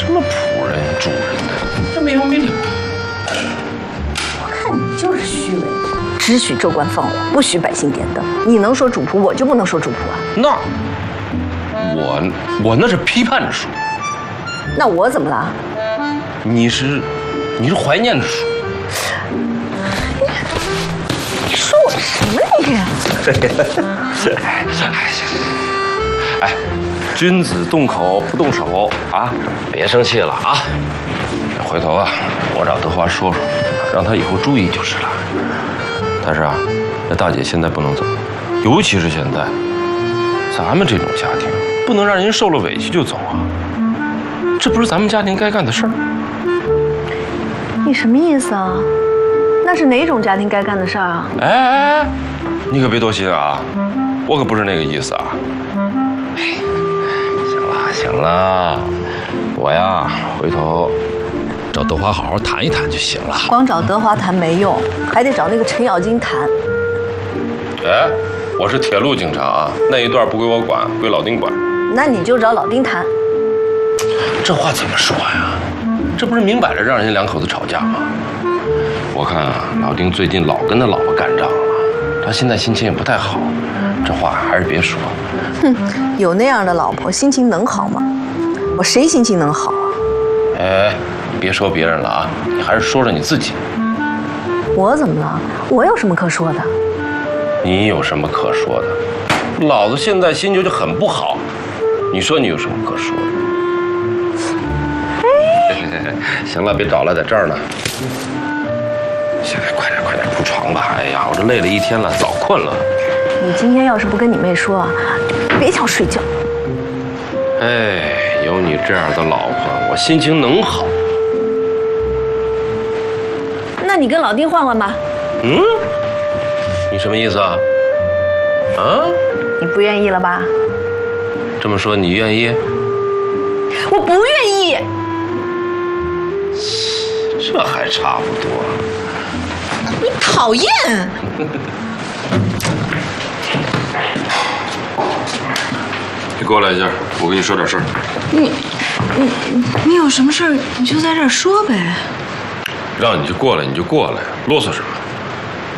什么仆人主人的，这没完没了。 我看你就是虚伪，只许州官放火，不许百姓点灯。你能说主仆，我就不能说主仆啊？ 那我那是批判着说。 那我怎么了？ 你是怀念着说。 你说我什么你？ 哎，君子动口不动手啊！别生气了啊！回头啊，我找德华说说，让他以后注意就是了。但是啊，那大姐现在不能走，尤其是现在，咱们这种家庭不能让人受了委屈就走啊！这不是咱们家庭该干的事儿。 你什么意思啊？那是哪种家庭该干的事儿啊？ 哎，你可别多心啊，我可不是那个意思啊。行了，我呀回头找德华好好谈一谈就行了。 光找德华谈没用，还得找那个程咬金谈。 哎，我是铁路警察啊，那一段不归我管，归老丁管。 那你就找老丁谈。 这话怎么说呀？这不是明摆着让人家两口子吵架吗？我看啊，老丁最近老跟他老婆干仗了，他现在心情也不太好，这话还是别说。 哼，有那样的老婆，心情能好吗？我谁心情能好啊？ 哎，别说别人了啊，你还是说说你自己。 我怎么了？我有什么可说的？ 你有什么可说的？老子现在心情就很不好，你说你有什么可说的？行了，别找了，在这儿呢。现在快点铺床吧！哎呀，我这累了一天了，早困了。 你今天要是不跟你妹说啊，别想睡觉。 哎，有你这样的老婆，我心情能好。 那你跟老丁换换吧。 嗯？你什么意思啊？啊？ 你不愿意了吧？ 这么说你愿意？ 我不愿意。 这还差不多。 你讨厌。 你过来一下，我跟你说点事儿。 你有什么事儿你就在这儿说呗。 让你就过来，你就过来，啰嗦什么？